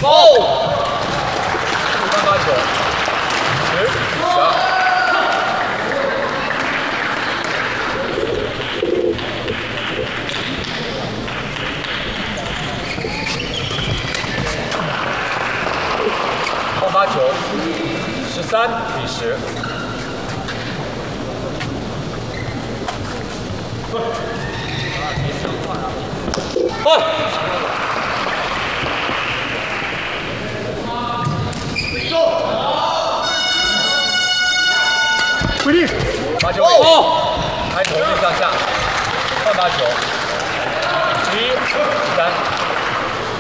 哦，单发球，10、12。 发球13-10。换。 回力。 发球哦，开头面向下，换发球11-13。